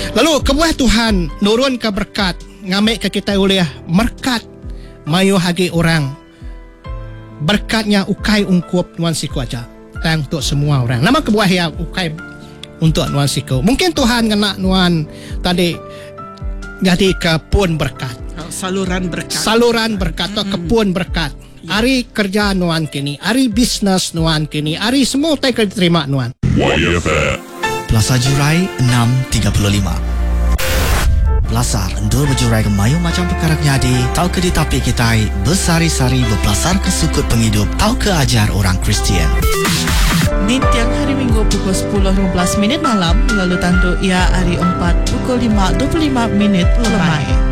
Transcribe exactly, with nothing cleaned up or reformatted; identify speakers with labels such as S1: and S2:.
S1: Lalu kebuah Tuhan nurun ke berkat, ngambil ke kita oleh merkat mayu hagi orang. Berkatnya ukai ungkup nuan siku aja. Tang untuk semua orang. Nama kebuah yang ukai untuk nuan siku. Mungkin Tuhan kena nuan tadi jadi kebun berkat.
S2: Saluran berkat.
S1: Saluran berkat atau kebun berkat. Ari kerja nuan kini, ari bisnes nuan kini, ari semua tak terima nuan.
S3: Plaza Jurai enam tiga lima. Belasar endur berjurai ke mayu macam perkara nyadi. Tahu ke di tapi kita bersari-sari berpelasar ke sukut penghidup. Tahu ke ajar orang Kristian.
S2: Di tiang hari Minggu pukul sepuluh lima belas minit malam. Lalu tantu ia hari empat pukul lima dua puluh lima minit lemai.